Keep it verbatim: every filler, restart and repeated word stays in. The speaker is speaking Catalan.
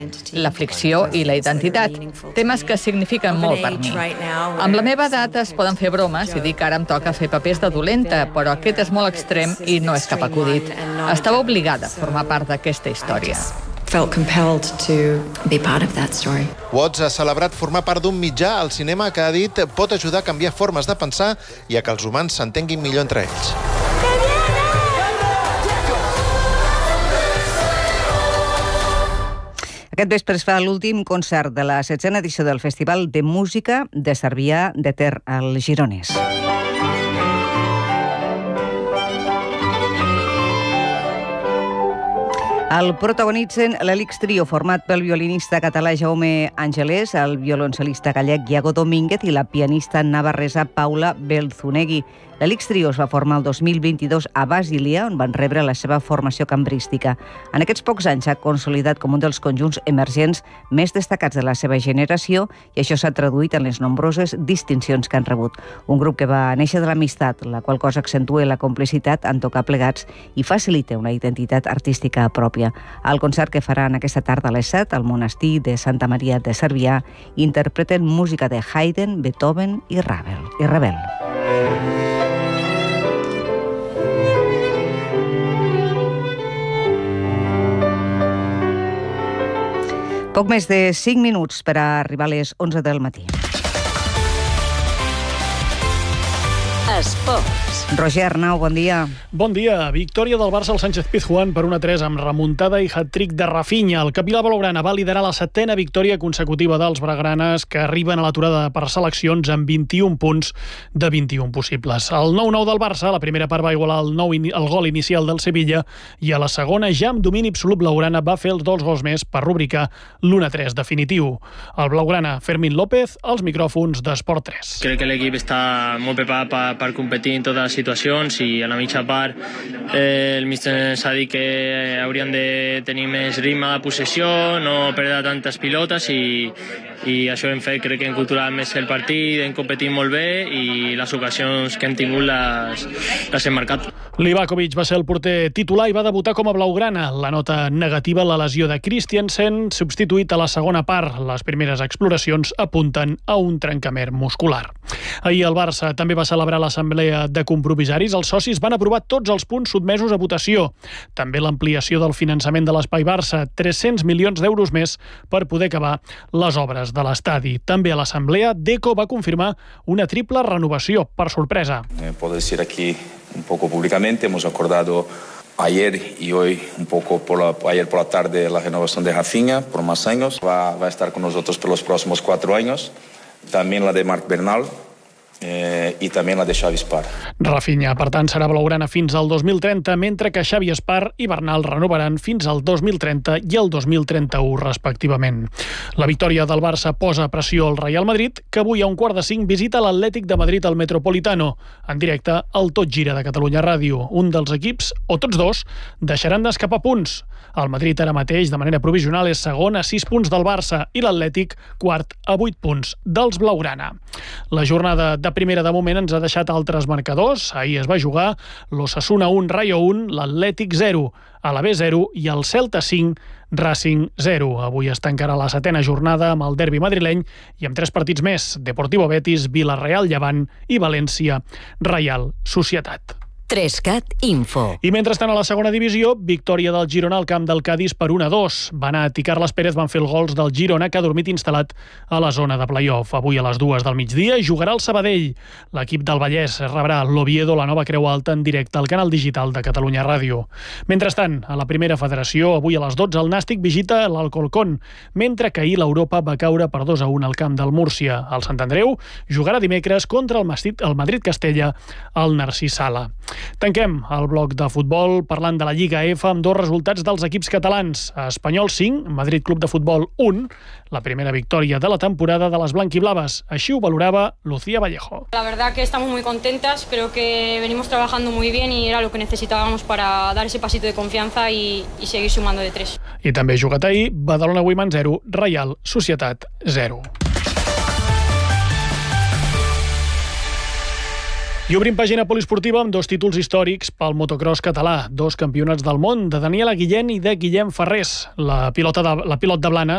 l'aflicció i la identitat, temes que signifiquen molt per mi. Amb la meva edat es poden fer bromes i dir que ara em toca fer papers de dolenta, però aquest és molt extrem i no és cap acudit. Estava obligada a formar part d'aquesta història. Felt compelled to be part of that story. Watts ha celebrat formar part d'un mitjà al cinema que ha dit pot ajudar a canviar formes de pensar i a que els humans s'entenguin millor entre ells. Aquest vespre es fa l'últim concert de la setzena edició del Festival de Música de Cervià de Ter, al Gironès. El protagonitzen l'Helix Trio, format pel violinista català Jaume Angelès, el violoncel·lista gallec Iago Domínguez i la pianista navarresa Paula Belzunegui. L'Helix Trio es va formar el dos mil vint-i-dos a Basilea, on van rebre la seva formació cambrística. En aquests pocs anys s'ha consolidat com un dels conjunts emergents més destacats de la seva generació i això s'ha traduït en les nombroses distincions que han rebut. Un grup que va néixer de l'amistat, la qual cosa accentua la complicitat en tocar plegats i facilita una identitat artística pròpia. Al concert que faran aquesta tarda a les set al monestir de Santa Maria de Cervià interpreten música de Haydn, Beethoven i Ravel. I Ravel. Poc més de cinc minuts per a arribar a les onze del matí. Esports. Roger Arnau, bon dia. Bon dia. Victòria del Barça al Sánchez-Pizjuán per un a tres amb remuntada i hat-trick de Rafinha. El capità blaugrana va liderar la setena victòria consecutiva dels blaugranes que arriben a l'aturada per seleccions amb vint-i-un punts de vint-i-un possibles. El nou nou del Barça, la primera part va igualar el, nou, el gol inicial del Sevilla i a la segona, ja amb domini absolut blaugrana, va fer els dos gols més per rubricar l'u a tres definitiu. El blaugrana, Fermín López, als micròfons d'Esport tres. Crec que l'equip està molt preparat per, per competir en totes les situacions i a la mitja part eh, el míster ens ha dit que haurien de tenir més ritme de possessió, no perdre tantes pilotes i, i això hem fet, crec que hem culturat més el partit, hem competit molt bé i les ocasions que hem tingut les, les hem marcat. Livakovic va ser el porter titular i va debutar com a blaugrana. La nota negativa, la lesió de Christiansen, substituït a la segona part. Les primeres exploracions apunten a un trencament muscular. Ahir el Barça també va celebrar l'assemblea de compromisaris. Els socis van aprovar tots els punts sotmesos a votació. També l'ampliació del finançament de l'Espai Barça, tres-cents milions d'euros més per poder acabar les obres de l'estadi. També a l'assemblea, Deco va confirmar una triple renovació, per sorpresa. Eh, puedo decir aquí un poco públicamente, hemos acordado ayer y hoy un poco por la, ayer por la tarde la renovación de Rafinha por más años. Va, va a estar con nosotros por los próximos cuatro años. También la de Marc Bernal. Eh, i també la de Xavi Espar. Rafinha, per tant, serà blaugrana fins al dos mil trenta, mentre que Xavi Espar i Bernal renovaran fins al dos mil trenta i el dos mil trenta-u, respectivament. La victòria del Barça posa pressió al Real Madrid, que avui a un quart de cinc visita l'Atlètic de Madrid al Metropolitano, en directe al Tot Gira de Catalunya Ràdio. Un dels equips, o tots dos, deixaran d'escapar punts. El Madrid ara mateix, de manera provisional, és segon a sis punts del Barça i l'Atlètic quart a vuit punts dels blaugrana. La jornada de primera de moment ens ha deixat altres marcadors. Ahir es va jugar l'Osasuna un, Rayo un, l'Atlètic zero, Alavés zero i el Celta cinc, Racing zero. Avui es tancarà la setena jornada amb el derbi madrileny i amb tres partits més: Deportivo Betis, Villarreal Llevant i València Reial Societat. Trescat Info. I mentrestant a la segona divisió, victòria del Girona al camp del Cádiz per un a dos. Banat i Carles Pérez van fer els gols del Girona, que ha dormit instal·lat a la zona de play-off. Avui a les dues del migdia jugarà el Sabadell. L'equip del Vallès rebrà l'Oviedo, la nova Creu Alta, en directe al canal digital de Catalunya Ràdio. Mentrestant, a la primera federació, avui a les dotze el Nàstic visita l'Alcorcón, mentre que ahir l'Europa va caure per dos a un al camp del Múrcia. El Sant Andreu jugarà dimecres contra el Madrid-Castella al Narcís Sala. Tanquem el bloc de futbol parlant de la Lliga F amb dos resultats dels equips catalans. Espanyol cinc, Madrid Club de Futbol un, la primera victòria de la temporada de les blanquiblaves. Així ho valorava Lucía Vallejo. La verdad que estamos muy contentas, creo que venimos trabajando muy bien y era lo que necesitábamos para dar ese pasito de confianza y, y seguir sumando de tres. I també jugat ahir, Badalona Women zero, Reial Societat zero. I obrim pàgina poliesportiva amb dos títols històrics pel motocross català, dos campionats del món, de Daniela Guillén i de Guillem Ferrés. La pilota de, la pilot de Blanes